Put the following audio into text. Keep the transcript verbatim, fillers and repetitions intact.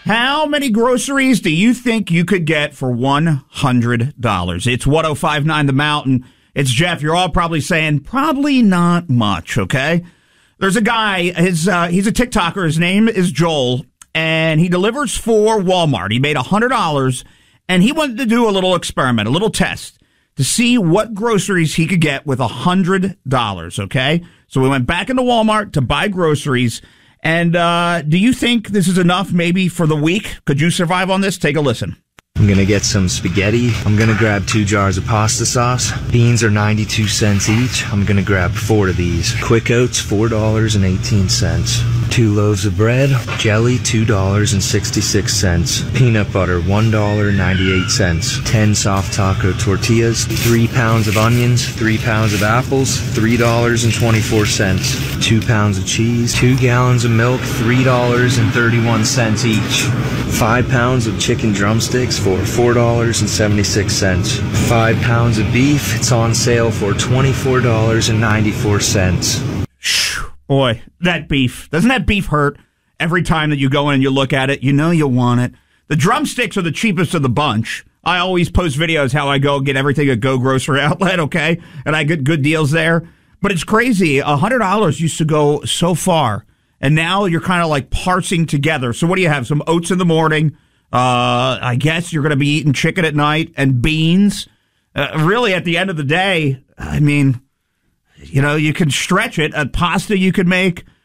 How many groceries do you think you could get for one hundred dollars? It's one oh five point nine The Mountain. It's Jeff. You're all probably saying, probably not much, okay? There's a guy, his uh, he's a TikToker. His name is Joel, and he delivers for Walmart. He made one hundred dollars, and he wanted to do a little experiment, a little test, to see what groceries he could get with one hundred dollars, okay? So we went back into Walmart to buy groceries. And uh, do you think this is enough maybe for the week? Could you survive on this? Take a listen. I'm going to get some spaghetti. I'm going to grab two jars of pasta sauce. Beans are ninety-two cents each. I'm going to grab four of these. Quick Oats, four dollars and eighteen cents. Two loaves of bread. Jelly, two dollars and sixty-six cents. Peanut butter, one dollar and ninety-eight cents. ten soft taco tortillas. Three pounds of onions. Three pounds of apples. three dollars and twenty-four cents. Two pounds of cheese. Two gallons of milk. three dollars and thirty-one cents each. Five pounds of chicken drumsticks for four dollars and seventy-six cents. Five pounds of beef. It's on sale for twenty-four dollars and ninety-four cents. Boy, that beef. Doesn't that beef hurt every time that you go in and you look at it? You know you want it. The drumsticks are the cheapest of the bunch. I always post videos how I go get everything at Go Grocery Outlet, okay? And I get good deals there. But it's crazy. one hundred dollars used to go so far. And now you're kind of like parsing together. So what do you have? Some oats in the morning. Uh, I guess you're going to be eating chicken at night and beans. Uh, really, at the end of the day, I mean, you know, you can stretch it. A pasta you could make